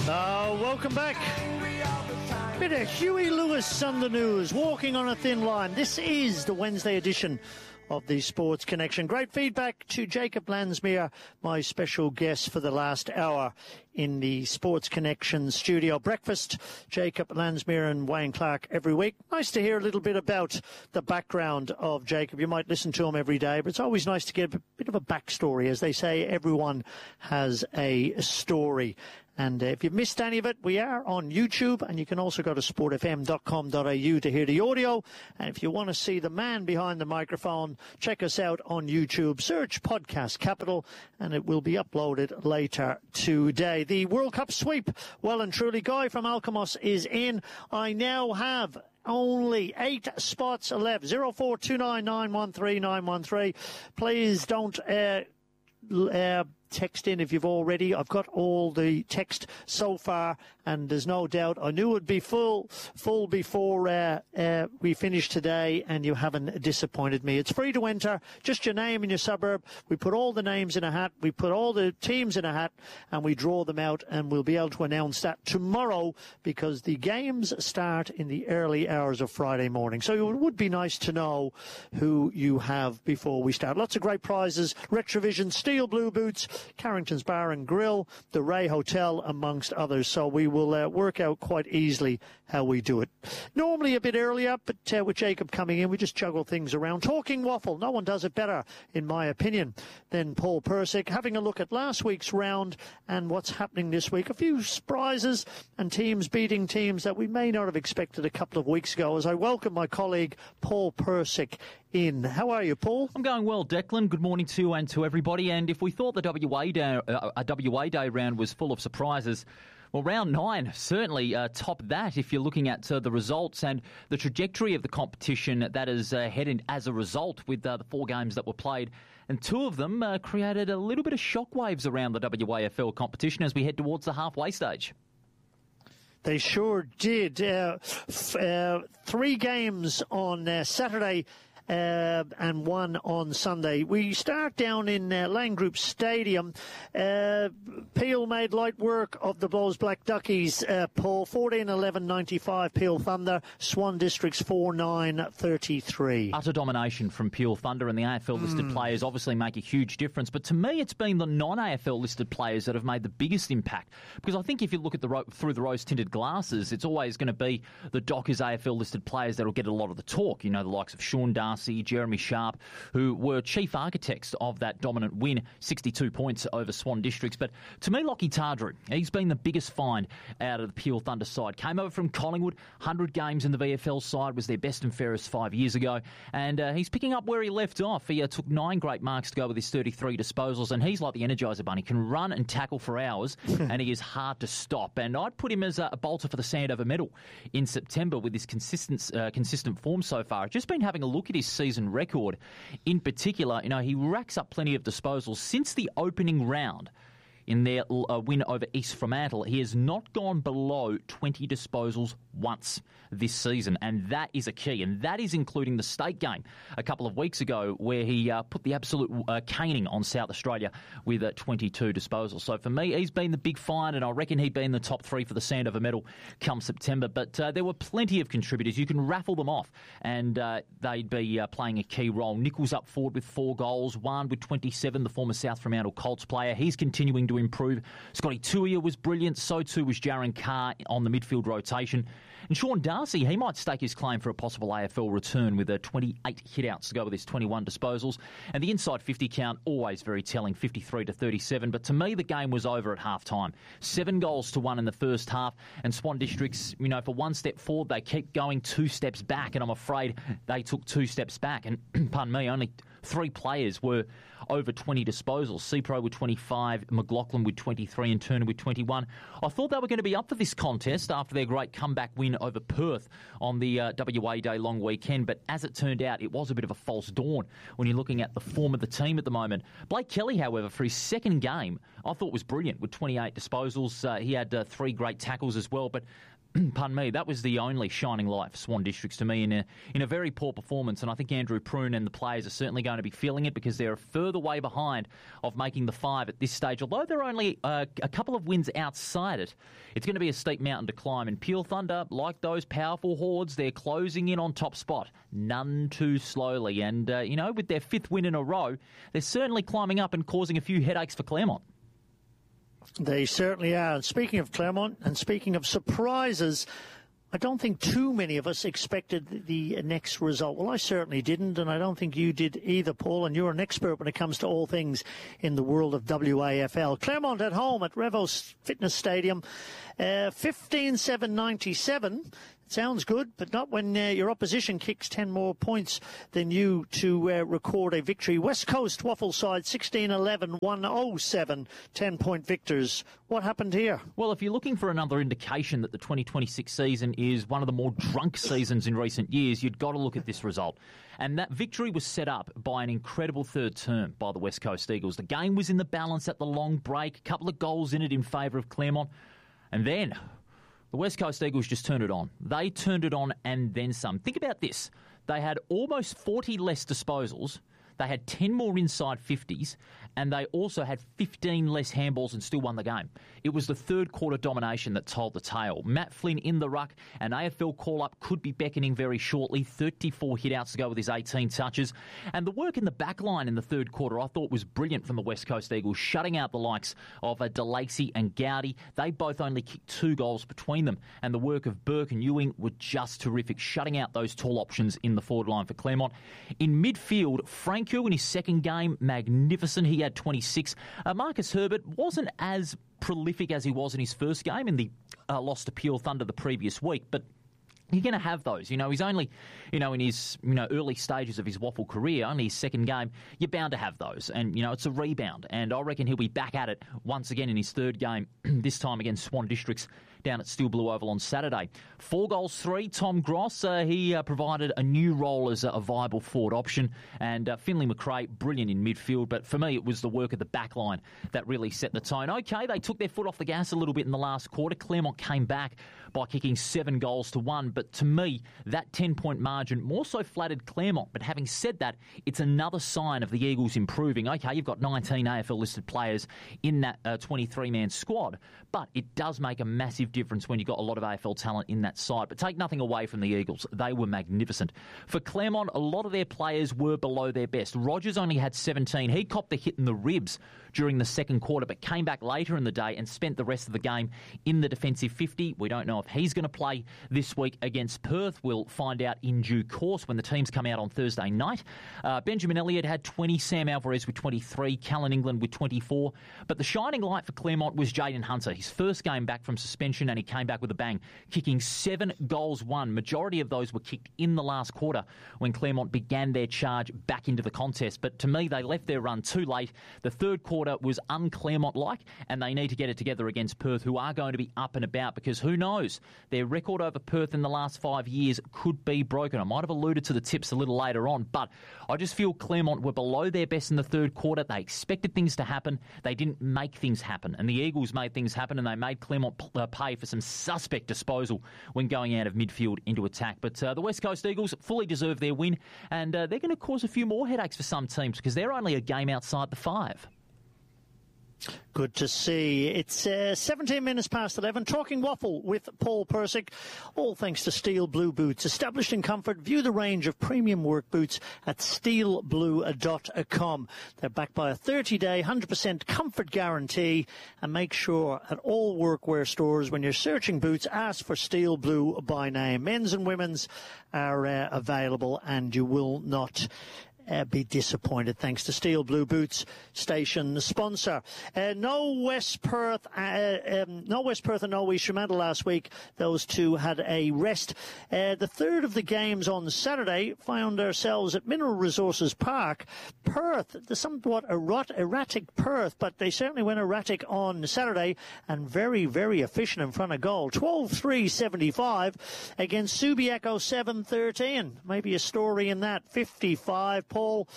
Welcome back. Bit of Huey Lewis on the news, walking on a thin line. This is the Wednesday edition of the Sports Connection. Great feedback to Jacob Landsmeer, my special guest for the last hour in the Sports Connection studio. Breakfast, Jacob Landsmeer and Wayne Clark every week. Nice to hear a little bit about the background of Jacob. You might listen to him every day, but it's always nice to get a bit of a backstory. As they say, everyone has a story. And if you've missed any of it, we are on YouTube, and you can also go to sportfm.com.au to hear the audio. And if you want to see the man behind the microphone, check us out on YouTube. Search Podcast Capital, and it will be uploaded later today. The World Cup sweep, well and truly. Guy from Alkimos is in. I now have only 8 spots left. 0429913913. Please don't text in if you've already. I've got all the text so far, and there's no doubt I knew it would be full before we finish today, and you haven't disappointed me. It's free to enter, just your name and your suburb. We put all the names in a hat, we put all the teams in a hat, and we draw them out, and we'll be able to announce that tomorrow, because the games start in the early hours of Friday morning. So it would be nice to know who you have before we start. Lots of great prizes: Retrovision, Steel Blue Boots, Carrington's Bar and Grill, the Ray Hotel, amongst others. So we will work out quite easily how we do it. Normally a bit earlier, but with Jacob coming in, we just juggle things around. Talking waffle, no one does it better, in my opinion, than Paul Persick. Having a look at last week's round and what's happening this week. A few surprises and teams beating teams that we may not have expected a couple of weeks ago, as I welcome my colleague Paul Persick in. How are you, Paul? I'm going well, Declan. Good morning to you and to everybody. And if we thought the WA Day round was full of surprises, well, round 9 certainly topped that if you're looking at the results and the trajectory of the competition that is headed as a result with the 4 games that were played. And 2 of them created a little bit of shockwaves around the WAFL competition as we head towards the halfway stage. They sure did. 3 games on Saturday and 1 on Sunday. We start down in Lang Group Stadium. Peel made light work of the Blows Black Duckies. Paul, 14-11-95 Peel Thunder. Swan Districts 4-9-33. Utter domination from Peel Thunder, and the AFL listed players obviously make a huge difference. But to me, it's been the non-AFL listed players that have made the biggest impact. Because I think if you look at through the rose-tinted glasses, it's always going to be the Dockers AFL listed players that will get a lot of the talk. You know, the likes of Sean Darcy, Jeremy Sharp, who were chief architects of that dominant win, 62 points over Swan Districts. But to me, Lockie Tardrew, he's been the biggest find out of the Peel Thunder side. Came over from Collingwood, 100 games in the VFL side, was their best and fairest 5 years ago. And he's picking up where he left off. He took 9 great marks to go with his 33 disposals, and he's like the Energizer Bunny, can run and tackle for hours, and he is hard to stop. And I'd put him as a bolter for the Sandover medal in September with his consistent form so far. I've just been having a look at his season record. In particular, you know, he racks up plenty of disposals since the opening round. In their win over East Fremantle, he has not gone below 20 disposals once this season, and that is a key, and that is including the state game a couple of weeks ago where he put the absolute caning on South Australia with 22 disposals. So for me, he's been the big find, and I reckon he'd be in the top 3 for the Sandover medal come September. But there were plenty of contributors. You can raffle them off, and they'd be playing a key role. Nichols up forward with 4 goals, Wan with 27, the former South Fremantle Colts player. He's continuing to improve. Scotty Tuia was brilliant, so too was Jaron Carr on the midfield rotation. And Sean Darcy, he might stake his claim for a possible AFL return with 28 hitouts to go with his 21 disposals. And the inside 50 count, always very telling, 53-37. But to me, the game was over at half-time. 7-1 in the first half. And Swan Districts, you know, for 1 step forward, they keep going 2 steps back. And I'm afraid they took 2 steps back. And, pardon me, only 3 players were over 20 disposals. CPRO with 25, McLaughlin with 23 and Turner with 21. I thought they were going to be up for this contest after their great comeback win over Perth on the WA Day long weekend, but as it turned out, it was a bit of a false dawn when you're looking at the form of the team at the moment. Blake Kelly, however, for his second game, I thought was brilliant with 28 disposals. He had 3 great tackles as well, but pardon me, that was the only shining light for Swan Districts to me in a very poor performance. And I think Andrew Prune and the players are certainly going to be feeling it because they're a further way behind of making the 5 at this stage. Although they're only a couple of wins outside it, it's going to be a steep mountain to climb. And Peel Thunder, like those powerful hordes, they're closing in on top spot, none too slowly. And, with their 5th win in a row, they're certainly climbing up and causing a few headaches for Claremont. They certainly are. And speaking of Claremont and speaking of surprises, I don't think too many of us expected the next result. Well, I certainly didn't, and I don't think you did either, Paul, and you're an expert when it comes to all things in the world of WAFL. Claremont at home at Revo Fitness Stadium, 15-7-97. Sounds good, but not when your opposition kicks 10 more points than you to record a victory. West Coast Waffle side 16-11-107, 10-point victors. What happened here? Well, if you're looking for another indication that the 2026 season is one of the more drunk seasons in recent years, you've got to look at this result. And that victory was set up by an incredible third term by the West Coast Eagles. The game was in the balance at the long break, a couple of goals in it in favour of Claremont, and then the West Coast Eagles just turned it on. They turned it on and then some. Think about this. They had almost 40 less disposals. They had 10 more inside 50s, and they also had 15 less handballs and still won the game. It was the third quarter domination that told the tale. Matt Flynn in the ruck, an AFL call-up could be beckoning very shortly. 34 hit-outs to go with his 18 touches. And the work in the back line in the third quarter I thought was brilliant from the West Coast Eagles, shutting out the likes of DeLacy and Gowdy. They both only kicked 2 goals between them. And the work of Burke and Ewing were just terrific, shutting out those tall options in the forward line for Claremont. In midfield, Frank Q in his second game, magnificent. He had 26. Marcus Herbert wasn't as prolific as he was in his first game in the loss to Peel Thunder the previous week, but you're going to have those. He's only, in his, early stages of his Waffle career, only his second game, you're bound to have those. And, it's a rebound. And I reckon he'll be back at it once again in his third game, this time against Swan Districts down at Steel Blue Oval on Saturday. 4 goals, 3. Tom Gross, he provided a new role as a viable forward option. And Finley McRae, brilliant in midfield. But for me, it was the work of the back line that really set the tone. Okay, they took their foot off the gas a little bit in the last quarter. Claremont came back by kicking 7 goals to 1. But to me, that 10-point margin more so flattered Claremont. But having said that, it's another sign of the Eagles improving. Okay, you've got 19 AFL-listed players in that 23-man squad. But it does make a massive difference when you've got a lot of AFL talent in that side. But take nothing away from the Eagles. They were magnificent. For Claremont, a lot of their players were below their best. Rogers only had 17. He copped the hit in the ribs during the second quarter, but came back later in the day and spent the rest of the game in the defensive 50. We don't know if he's going to play this week against Perth. We'll find out in due course when the teams come out on Thursday night. Benjamin Elliott had 20, Sam Alvarez with 23, Callan England with 24. But the shining light for Claremont was Jaden Hunter. His first game back from suspension, and he came back with a bang, kicking 7 goals, 1. Majority of those were kicked in the last quarter when Claremont began their charge back into the contest. But to me, they left their run too late. The third quarter was un-Claremont-like, and they need to get it together against Perth, who are going to be up and about, because who knows, their record over Perth in the last 5 years could be broken. I might have alluded to the tips a little later on, but I just feel Claremont were below their best in the third quarter. They expected things to happen. They didn't make things happen, and the Eagles made things happen, and they made Claremont pay for some suspect disposal when going out of midfield into attack. But the West Coast Eagles fully deserve their win, and they're going to cause a few more headaches for some teams because they're only a game outside the 5. Good to see. It's 17 minutes past 11. Talking Waffle with Paul Persick. All thanks to Steel Blue Boots. Established in comfort, view the range of premium work boots at steelblue.com. They're backed by a 30-day, 100% comfort guarantee. And make sure at all workwear stores, when you're searching boots, ask for Steel Blue by name. Men's and women's are available, and you will not be disappointed, thanks to Steel Blue Boots, station sponsor. No West Perth and no East Fremantle last week. Those two had a rest. The third of the games on Saturday found ourselves at Mineral Resources Park. Perth, the somewhat erratic Perth, but they certainly went erratic on Saturday and very, very efficient in front of goal. 12-3-75 against Subiaco 7-13. Maybe a story in that. 55. Paul,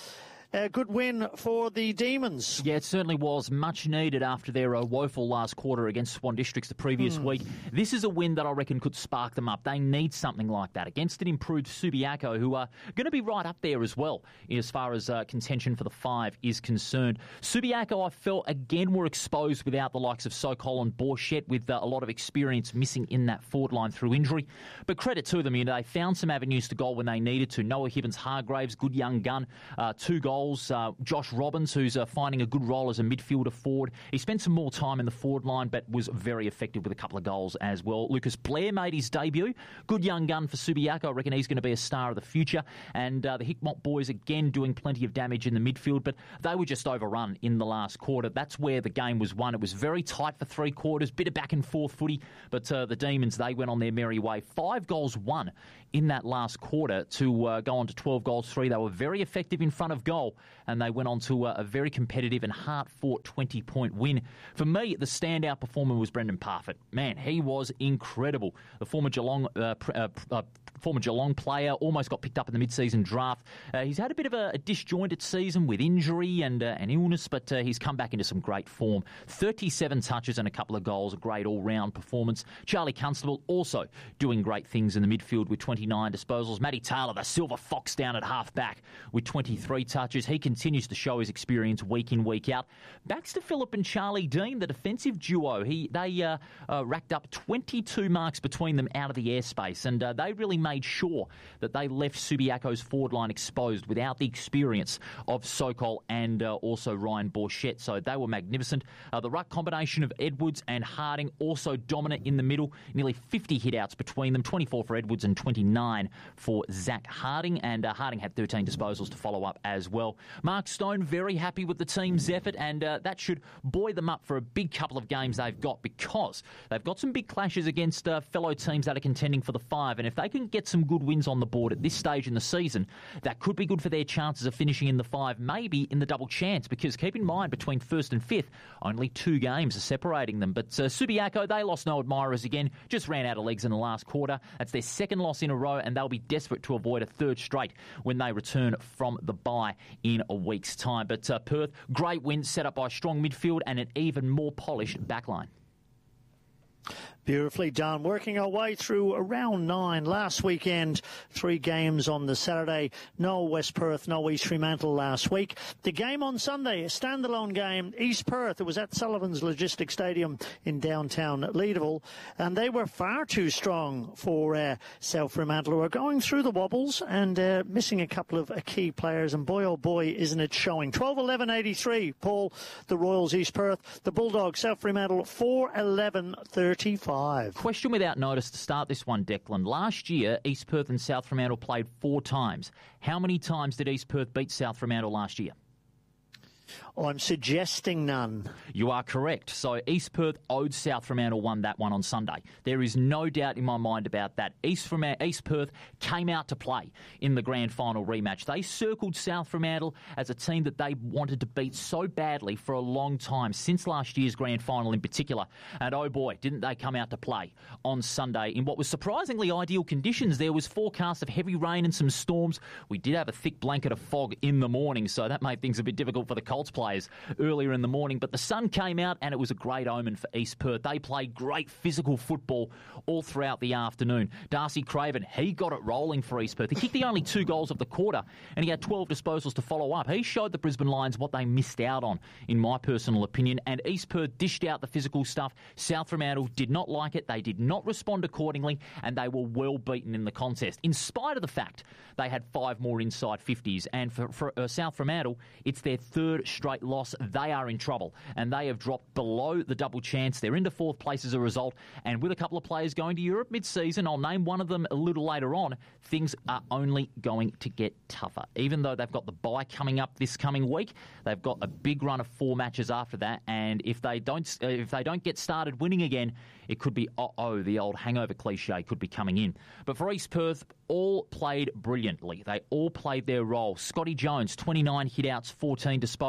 a good win for the Demons. Yeah, it certainly was. Much needed after their woeful last quarter against Swan Districts the previous week. This is a win that I reckon could spark them up. They need something like that against an improved Subiaco, who are going to be right up there as well as far as contention for the 5 is concerned. Subiaco, I felt, again, were exposed without the likes of Sokol and Borchett, with a lot of experience missing in that forward line through injury. But credit to them, they found some avenues to goal when they needed to. Noah Hibbins-Hargraves, good young gun, 2 goals. Josh Robbins, who's finding a good role as a midfielder forward. He spent some more time in the forward line, but was very effective with a couple of goals as well. Lucas Blair made his debut. Good young gun for Subiaco. I reckon he's going to be a star of the future. And the Hickmott boys, again, doing plenty of damage in the midfield, but they were just overrun in the last quarter. That's where the game was won. It was very tight for 3 quarters, bit of back and forth footy, but the Demons, they went on their merry way. 5 goals won in that last quarter to go on to 12 goals 3. They were very effective in front of goal, and they went on to a very competitive and hard-fought 20-point win. For me, the standout performer was Brendan Parfitt. Man, he was incredible. The former Geelong player, almost got picked up in the mid-season draft. He's had a bit of a disjointed season with injury and illness, but he's come back into some great form. 37 touches and a couple of goals, a great all-round performance. Charlie Constable also doing great things in the midfield with 29 disposals. Matty Taylor, the silver fox down at half-back with 23 touches. He continues to show his experience week in, week out. Baxter Phillip and Charlie Dean, the defensive duo, they racked up 22 marks between them out of the airspace, and they really made sure that they left Subiaco's forward line exposed without the experience of Sokol and also Ryan Borchett. So they were magnificent. The ruck combination of Edwards and Harding also dominant in the middle. Nearly 50 hit-outs between them, 24 for Edwards and 29 for Zach Harding. And Harding had 13 disposals to follow up as well. Mark Stone, very happy with the team's effort, and that should buoy them up for a big couple of games they've got, because they've got some big clashes against fellow teams that are contending for the 5. And if they can get some good wins on the board at this stage in the season, that could be good for their chances of finishing in the 5, maybe in the double chance, because keep in mind, between 1st and 5th, only 2 games are separating them. But Subiaco, they lost no admirers again, just ran out of legs in the last quarter. That's their 2nd loss in a row, and they'll be desperate to avoid a 3rd straight when they return from the bye in a week's time. But Perth, great win set up by a strong midfield and an even more polished backline. Beautifully done. Working our way through round 9 last weekend. 3 games on the Saturday. No West Perth, no East Fremantle last week. The game on Sunday, a standalone game. East Perth, it was at Sullivan's Logistics Stadium in downtown Leederville. And they were far too strong for South Fremantle, who are going through the wobbles and missing a couple of key players. And boy, oh boy, isn't it showing. 12-11-83, Paul, the Royals, East Perth. The Bulldogs, South Fremantle, 4-11-35. Question without notice to start this one, Declan. Last year, East Perth and South Fremantle played 4 times. How many times did East Perth beat South Fremantle last year? I'm suggesting none. You are correct. So East Perth owed South Fremantle won that one on Sunday. There is no doubt in my mind about that. East Perth came out to play in the grand final rematch. They circled South Fremantle as a team that they wanted to beat so badly for a long time, since last year's grand final in particular. And oh boy, didn't they come out to play on Sunday in what was surprisingly ideal conditions. There was forecast of heavy rain and some storms. We did have a thick blanket of fog in the morning, so that made things a bit difficult for the Colts players earlier in the morning, but the sun came out and it was a great omen for East Perth. They played great physical football all throughout the afternoon. Darcy Craven, he got it rolling for East Perth. He kicked the only 2 goals of the quarter and he had 12 disposals to follow up. He showed the Brisbane Lions what they missed out on, in my personal opinion, and East Perth dished out the physical stuff. South Fremantle did not like it. They did not respond accordingly, and they were well beaten in the contest, in spite of the fact they had 5 more inside 50s. And for South Fremantle, it's their 3rd straight loss. They are in trouble, and they have dropped below the double chance. They're into 4th place as a result, and with a couple of players going to Europe mid-season, I'll name one of them a little later on, things are only going to get tougher. Even though they've got the bye coming up this coming week, they've got a big run of 4 matches after that, and if they don't get started winning again, it could be the old hangover cliche could be coming in. But for East Perth, all played brilliantly. They all played their role. Scotty Jones, 29 hit-outs, 14 disposals.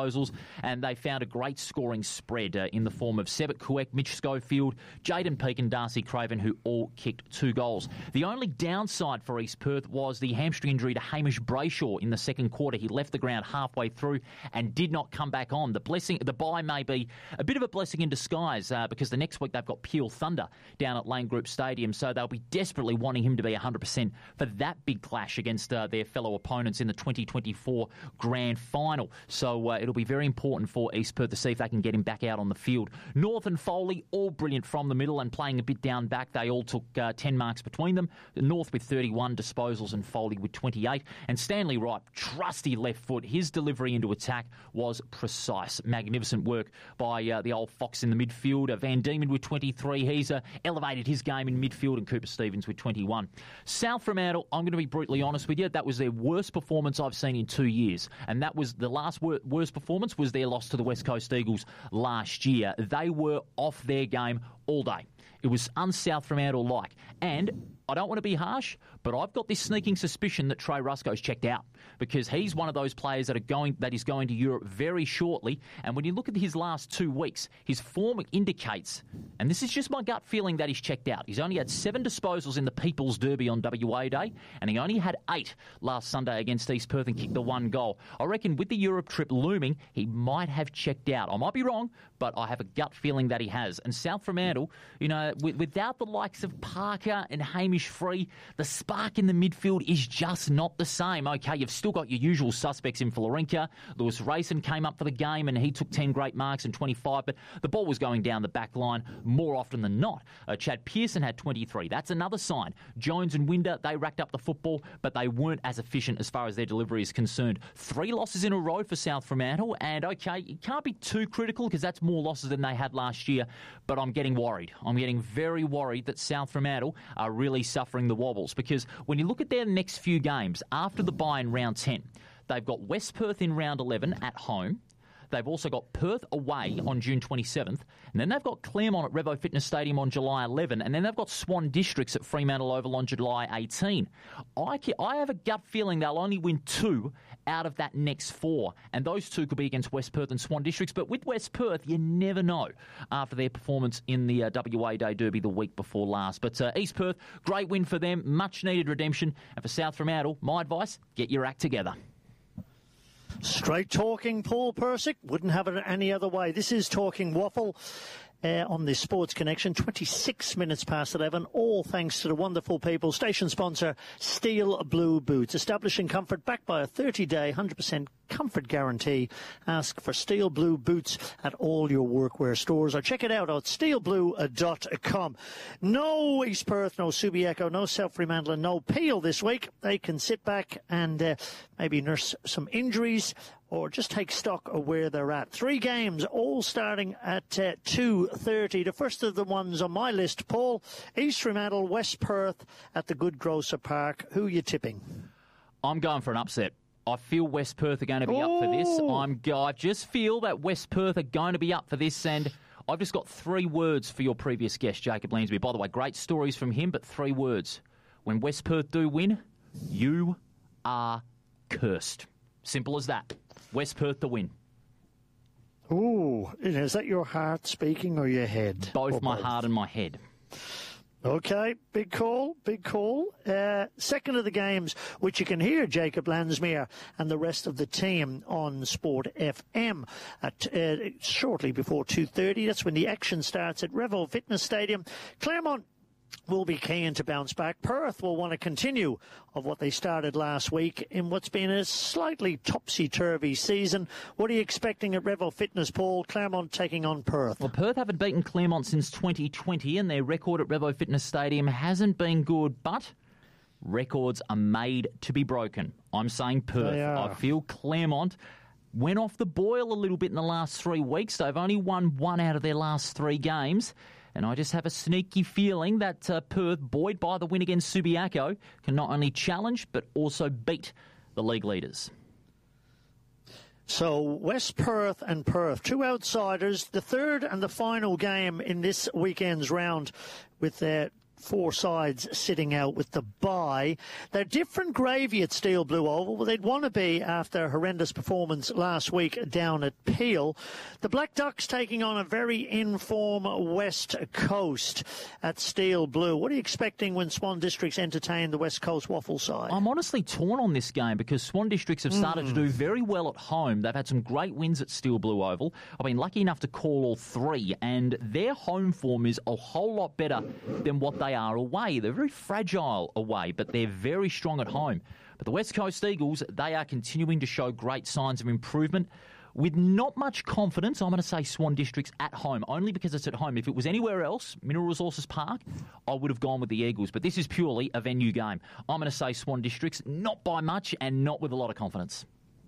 disposals, and they found a great scoring spread in the form of Sebit Kuek, Mitch Schofield, Jaden Peake and Darcy Craven, who all kicked 2 goals. The only downside for East Perth was the hamstring injury to Hamish Brayshaw in the second quarter. He left the ground halfway through and did not come back on. The bye may be a bit of a blessing in disguise because the next week they've got Peel Thunder down at Lane Group Stadium, so they'll be desperately wanting him to be 100% for that big clash against their fellow opponents in the 2024 Grand Final. So it'll be very important for East Perth to see if they can get him back out on the field. North and Foley, all brilliant from the middle and playing a bit down back. They all took 10 marks between them. North with 31 disposals and Foley with 28. And Stanley Wright, trusty left foot. His delivery into attack was precise. Magnificent work by the old Fox in the midfield. Van Diemen with 23. He's elevated his game in midfield, and Cooper Stevens with 21. South Fremantle, I'm going to be brutally honest with you, that was their worst performance I've seen in 2 years. And that was the last worst performance was their loss to the West Coast Eagles last year. They were off their game all day. It was un-South Fremantle-like. And I don't want to be harsh, but I've got this sneaking suspicion that Trey Rusco's checked out because he's one of those players that is going to Europe very shortly. And when you look at his last 2 weeks, his form indicates, and this is just my gut feeling, that he's checked out. He's only had 7 disposals in the People's Derby on WA Day, and he only had 8 last Sunday against East Perth and kicked the 1 goal. I reckon with the Europe trip looming, he might have checked out. I might be wrong, but I have a gut feeling that he has. And South Fremantle, without the likes of Parker and Hamish Free, the spark in the midfield is just not the same. Okay, you've still got your usual suspects in Florenka. Lewis Rayson came up for the game and he took 10 great marks and 25, but the ball was going down the back line more often than not. Chad Pearson had 23. That's another sign. Jones and Winder, they racked up the football, but they weren't as efficient as far as their delivery is concerned. 3 losses in a row for South Fremantle, and okay, you can't be too critical because that's more losses than they had last year, but I'm getting worried. I'm getting very worried that South Fremantle are really suffering the wobbles, because when you look at their next few games after the bye in round 10, they've got West Perth in round 11 at home. They've also got Perth away on June 27th, and then they've got Claremont at Revo Fitness Stadium on July 11, and then they've got Swan Districts at Fremantle Oval on July 18. I have a gut feeling they'll only win 2 out of that next 4, and those 2 could be against West Perth and Swan Districts, but with West Perth, you never know after their performance in the WA Day Derby the week before last. But East Perth, great win for them, much-needed redemption, and for South Fremantle, my advice, get your act together. Straight talking, Paul Persick. Wouldn't have it any other way. This is Talking Waffle on the Sports Connection. 26 minutes past 11. All thanks to the wonderful people. Station sponsor, Steel Blue Boots. Establishing comfort backed by a 30-day, 100% comfort guarantee. Ask for Steel Blue Boots at all your workwear stores, or check it out at steelblue.com. No East Perth, no Subiaco, no South Fremantle, and no Peel this week. They can sit back and maybe nurse some injuries or just take stock of where they're at. 3 games, all starting at 2:30. The first of the ones on my list, Paul, East Fremantle, West Perth at the Good Grocer Park. Who are you tipping? I'm going for an upset. I feel West Perth are going to be up for this. I just feel that West Perth are going to be up for this, and I've just got 3 words for your previous guest, Jacob Lansbury. By the way, great stories from him, but 3 words. When West Perth do win, you are cursed. Simple as that. West Perth to win. Ooh, is that your heart speaking or your head? Both my heart and my head. Okay, big call, big call. Second of the games, which you can hear Jacob Lansmere and the rest of the team on Sport FM at shortly before 2:30. That's when the action starts at Revo Fitness Stadium. Claremont will be keen to bounce back. Perth will want to continue of what they started last week in what's been a slightly topsy-turvy season. What are you expecting at Revo Fitness, Paul? Claremont taking on Perth. Well, Perth haven't beaten Claremont since 2020, and their record at Revo Fitness Stadium hasn't been good, but records are made to be broken. I'm saying Perth. I feel Claremont went off the boil a little bit in the last 3 weeks. They've only won 1 out of their last 3 games. And I just have a sneaky feeling that Perth, buoyed by the win against Subiaco, can not only challenge but also beat the league leaders. So West Perth and Perth, 2 outsiders, the third and the final game in this weekend's round with 4 sides sitting out with the bye. They're different gravy at Steel Blue Oval. Well, they'd want to be after a horrendous performance last week down at Peel. The Black Ducks taking on a very in-form West Coast at Steel Blue. What are you expecting when Swan Districts entertain the West Coast Waffle side? I'm honestly torn on this game because Swan Districts have started to do very well at home. They've had some great wins at Steel Blue Oval. I've been lucky enough to call all 3, and their home form is a whole lot better than what they are away. They're very fragile away, but they're very strong at home. But the West Coast Eagles, they are continuing to show great signs of improvement. With not much confidence, I'm going to say Swan Districts at home, only because it's at home. If it was anywhere else, Mineral Resources Park, I would have gone with the Eagles. But this is purely a venue game. I'm going to say Swan Districts, not by much and not with a lot of confidence.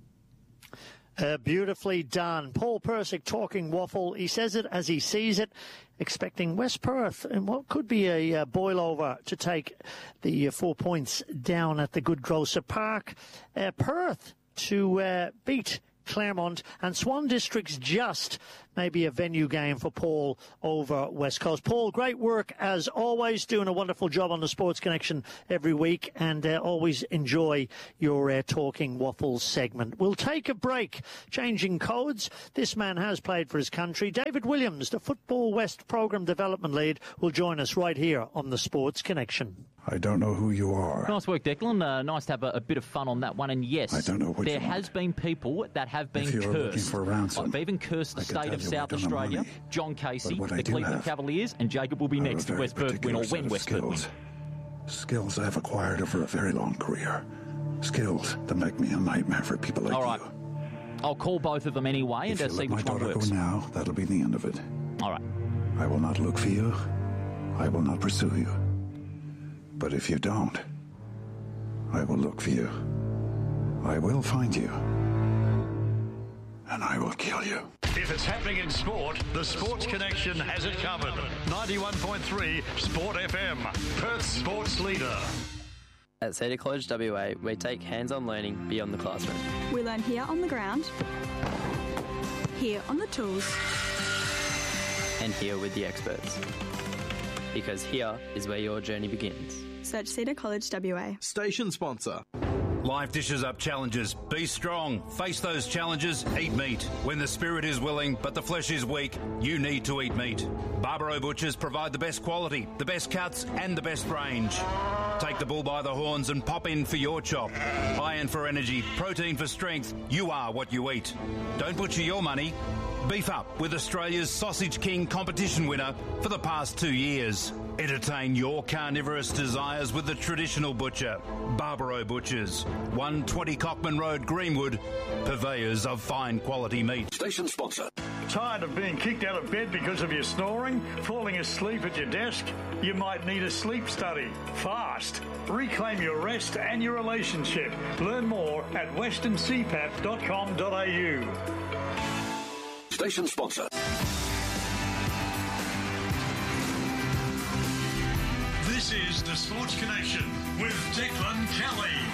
Beautifully done. Paul Persick talking waffle. He says it as he sees it, expecting West Perth and what could be a boil-over to take the 4 points down at the Good Grocer Park. Perth to beat Claremont, and Swan Districts just maybe a venue game for Paul over West Coast. Paul, great work as always, doing a wonderful job on the Sports Connection every week, and always enjoy your Talking Waffles segment. We'll take a break, changing codes. This man has played for his country. David Williams, the Football West Programme Development Lead, will join us right here on the Sports Connection. I don't know who you are. Nice work, Declan. Nice to have a bit of fun on that one. And yes, I don't know what there has been people that have been if you're looking cursed. for a ransom, I've even cursed the state of South Australia, John Casey, the Cleveland Cavaliers, and Jacob will be next if West Perth win or when West Perth win. Skills I've acquired over a very long career. Skills that make me a nightmare for people like All right. you. I'll call both of them anyway and see which one works. Go now, that'll be the end of it. All right. I will not look for you. I will not pursue you. But if you don't, I will look for you. I will find you. And I will kill you. If it's happening in sport, the Sports Connection has it covered. 91.3 Sport FM, Perth's sports leader. At Cedar College WA, we take hands-on learning beyond the classroom. We learn here on the ground, here on the tools, and here with the experts. Because here is where your journey begins. Search Cedar College WA. Station sponsor. Life dishes up challenges. Be strong. Face those challenges. Eat meat. When the spirit is willing but the flesh is weak, you need to eat meat. Barbaro Butchers provide the best quality, the best cuts and the best range. Take the bull by the horns and pop in for your chop. Iron for energy, protein for strength. You are what you eat. Don't butcher your money. Beef up with Australia's Sausage King competition winner for the past 2 years. Entertain your carnivorous desires with the traditional butcher, Barbaro Butchers, 120 Cockman Road, Greenwood, purveyors of fine quality meat. Station sponsor. Tired of being kicked out of bed because of your snoring? Falling asleep at your desk? You might need a sleep study. Fast. Reclaim your rest and your relationship. Learn more at westerncpap.com.au. Station sponsor. This is the Sports Connection with Declan Kelly.